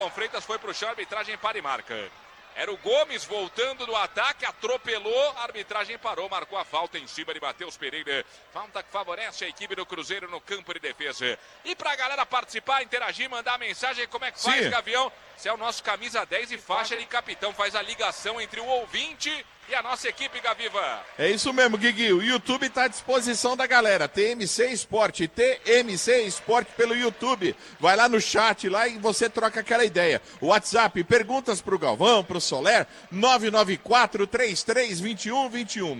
Freitas foi pro chão, arbitragem para e marca. Era o Gomes voltando do ataque, atropelou, a arbitragem parou, marcou a falta em cima de Matheus Pereira. Falta que favorece a equipe do Cruzeiro no campo de defesa. E pra galera participar, interagir, mandar mensagem, como é que faz, Gavião? Você é o nosso camisa 10 e faixa de capitão, faz a ligação entre o ouvinte e a nossa equipe, Gaviva. É isso mesmo, Guigui. O YouTube está à disposição da galera. TMC Esporte, TMC Esporte pelo YouTube. Vai lá no chat lá e você troca aquela ideia. WhatsApp, perguntas pro Galvão, pro Soler, 994-33-21-21.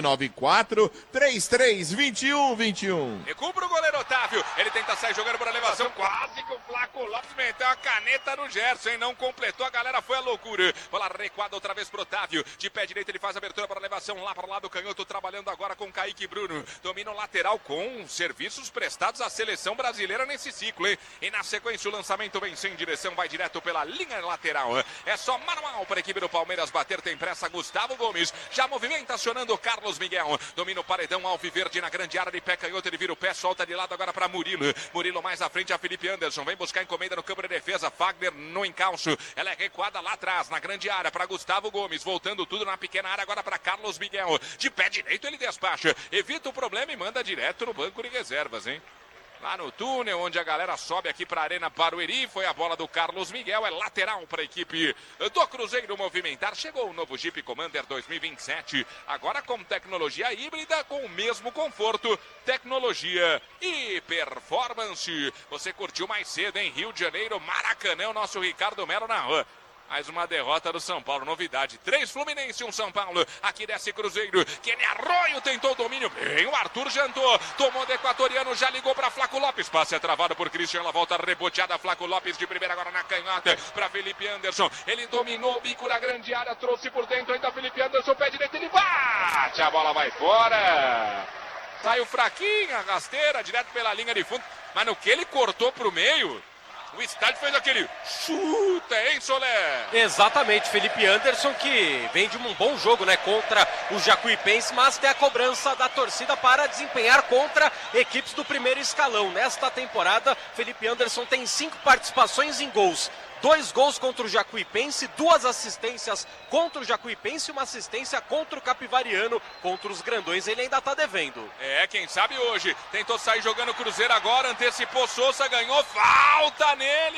994-33-21-21. Recua pro goleiro Otávio. Ele tenta sair jogando por elevação. Quase que o Flaco Lopes meteu a caneta no Gerson, hein? Não completou, a galera foi a loucura. Bola recuada outra vez pro Otávio. De pé direito ele faz a abertura para a elevação lá para o lado canhoto, trabalhando agora com Kaique Bruno. Domina o lateral com serviços prestados à seleção brasileira nesse ciclo, hein? E na sequência o lançamento vem sem direção, vai direto pela linha lateral. É só manual para a equipe do Palmeiras bater, tem pressa Gustavo Gomes. Já movimenta acionando o Carlos Miguel. Domina o paredão Alviverde na grande área de pé canhoto, ele vira o pé, solta de lado agora para Murilo. Murilo mais à frente a Felipe Anderson, vem buscar encomenda no campo de defesa. Fagner no encalço, ela é recuada lá atrás, na grande área para Gustavo Gomes, voltando tudo na pequena área agora para Carlos Miguel. De pé direito ele despacha, evita o problema e manda direto no banco de reservas, hein? Lá no túnel, onde a galera sobe aqui para a Arena Barueri, foi a bola do Carlos Miguel, é lateral para a equipe do Cruzeiro movimentar. Chegou o novo Jeep Commander 2027, agora com tecnologia híbrida, com o mesmo conforto, tecnologia e performance. Você curtiu mais cedo em Rio de Janeiro, Maracanã, o nosso Ricardo Melo na rua. Mais uma derrota do São Paulo, novidade. 3 Fluminense, 1 São Paulo. Aqui desce Cruzeiro. Kenny Arroio tentou o domínio. Bem, o Arthur jantou. Tomou do equatoriano, já ligou para Flaco Lopes. Passe é travado por Christian. Ela volta reboteada. Flaco Lopes de primeira agora na canhota. Para Felipe Anderson. Ele dominou o bico na grande área. Trouxe por dentro ainda Felipe Anderson. Pé direito, ele bate. A bola vai fora. Saiu fraquinha, rasteira, direto pela linha de fundo. Mas no que ele cortou pro meio... O estádio fez aquele chuta, hein, Soler? Exatamente, Felipe Anderson que vem de um bom jogo, né, contra o Jacuipense, mas tem a cobrança da torcida para desempenhar contra equipes do primeiro escalão. Nesta temporada, Felipe Anderson tem 5 participações em gols. 2 gols contra o Jacuipense, 2 assistências contra o Jacuipense e uma assistência contra o Capivariano, contra os grandões. Ele ainda tá devendo. É, quem sabe hoje. Tentou sair jogando o Cruzeiro agora, antecipou Sousa, ganhou, falta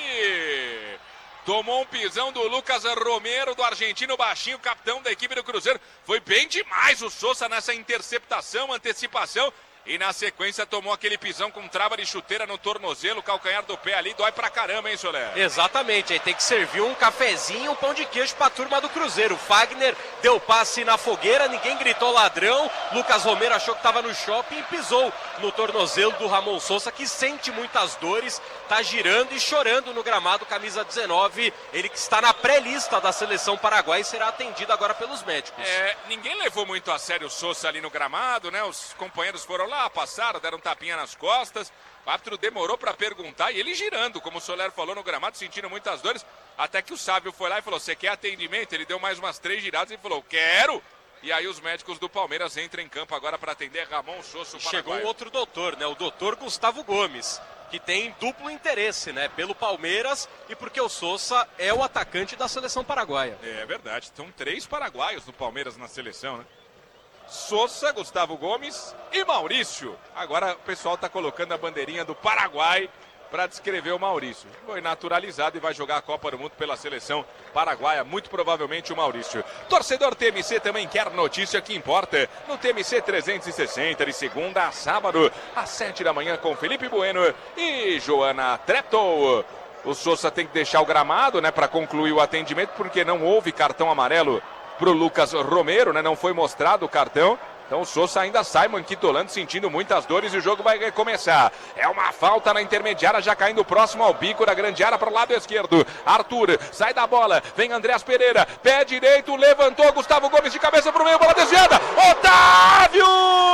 nele! Tomou um pisão do Lucas Romero, do argentino baixinho, capitão da equipe do Cruzeiro. Foi bem demais o Sousa nessa interceptação, antecipação. E na sequência tomou aquele pisão com trava de chuteira no tornozelo, calcanhar do pé ali, dói pra caramba, hein, Soler? Exatamente, aí tem que servir um cafezinho, um pão de queijo pra turma do Cruzeiro. Fagner deu passe na fogueira, ninguém gritou ladrão, Lucas Romero achou que tava no shopping e pisou no tornozelo do Ramon Sousa, que sente muitas dores, tá girando e chorando no gramado, camisa 19, ele que está na pré-lista da seleção paraguaia e será atendido agora pelos médicos. É, ninguém levou muito a sério o Sousa ali no gramado, né? Os companheiros foram lá, passaram, deram um tapinha nas costas. O árbitro demorou para perguntar e ele girando, como o Soler falou, no gramado, sentindo muitas dores. Até que o Sávio foi lá e falou: você quer atendimento? Ele deu mais umas 3 giradas e falou: quero! E aí os médicos do Palmeiras entram em campo agora para atender Ramon Sousa. Chegou um outro doutor, né? O doutor Gustavo Gomes, que tem duplo interesse, né? Pelo Palmeiras e porque o Sousa é o atacante da seleção paraguaia. É verdade, são 3 paraguaios do Palmeiras na seleção, né? Sousa, Gustavo Gomes e Maurício. Agora o pessoal está colocando a bandeirinha do Paraguai para descrever o Maurício. Foi naturalizado e vai jogar a Copa do Mundo pela seleção paraguaia, muito provavelmente o Maurício. Torcedor TMC também quer notícia que importa. No TMC 360, de segunda a sábado, às 7 da manhã, com Felipe Bueno e Joana Treptow. O Sousa tem que deixar o gramado, né, para concluir o atendimento, porque não houve cartão amarelo para o Lucas Romero, né? Não foi mostrado o cartão. Então o Sousa ainda sai manquitolando, sentindo muitas dores e o jogo vai recomeçar. É uma falta na intermediária, já caindo próximo ao bico da grande área para o lado esquerdo. Arthur sai da bola, vem Andreas Pereira, pé direito, levantou Gustavo Gomes de cabeça para o meio, bola desviada. Otávio!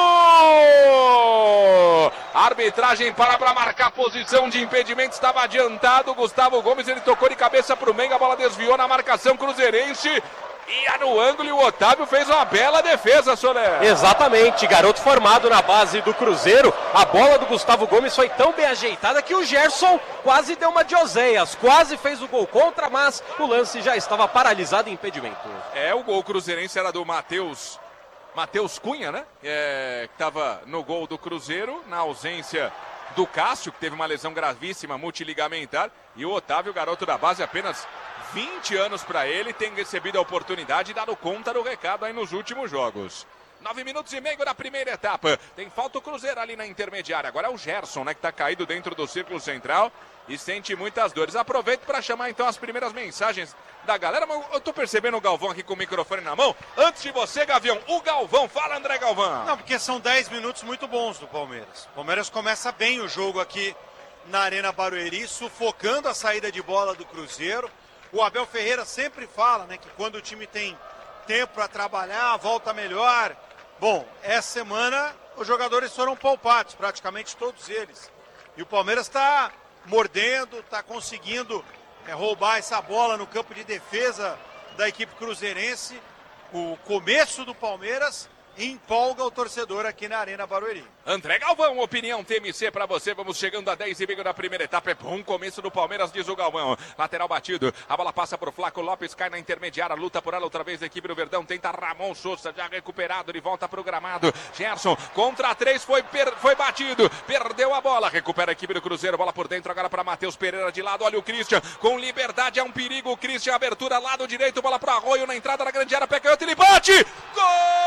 Arbitragem para marcar posição de impedimento, estava adiantado. Gustavo Gomes, ele tocou de cabeça para o meio, a bola desviou na marcação cruzeirense. ia no ângulo e o Otávio fez uma bela defesa, Soler. Exatamente, garoto formado na base do Cruzeiro. A bola do Gustavo Gomes foi tão bem ajeitada que o Gerson quase deu uma de Oséias, quase fez o gol contra, mas o lance já estava paralisado em impedimento. O gol cruzeirense era do Matheus Cunha, né? Que estava no gol do Cruzeiro, na ausência do Cássio, que teve uma lesão gravíssima, multiligamentar, e o Otávio, garoto da base, apenas 20 anos para ele, tem recebido a oportunidade e dado conta do recado aí nos últimos jogos. 9 minutos e meio da primeira etapa. Tem falta o Cruzeiro ali na intermediária. Agora é o Gerson, né, que tá caído dentro do círculo central e sente muitas dores. Aproveito para chamar então as primeiras mensagens da galera, mas eu tô percebendo o Galvão aqui com o microfone na mão. Antes de você, Gavião, o Galvão. Fala, André Galvão. Não, porque são 10 minutos muito bons do Palmeiras. O Palmeiras começa bem o jogo aqui na Arena Barueri, sufocando a saída de bola do Cruzeiro. O Abel Ferreira sempre fala, né, que quando o time tem tempo para trabalhar, volta melhor. Bom, essa semana os jogadores foram poupados, praticamente todos eles. E o Palmeiras está mordendo, está conseguindo roubar essa bola no campo de defesa da equipe cruzeirense. O começo do Palmeiras empolga o torcedor aqui na Arena Barueri. André Galvão, opinião TMC pra você. Vamos chegando a 10:30 da primeira etapa. É bom começo do Palmeiras, diz o Galvão. Lateral batido, a bola passa pro Flaco Lopes, cai na intermediária, luta por ela outra vez a equipe do Verdão. Tenta Ramon Souza, já recuperado, de volta pro gramado. Gerson, contra 3, foi batido, perdeu a bola. Recupera a equipe do Cruzeiro, bola por dentro agora pra Matheus Pereira de lado. Olha o Christian, com liberdade, é um perigo. O Christian, abertura, lado direito, bola pro Arroio na entrada da grande área, pé canhoto, ele bate! Gol!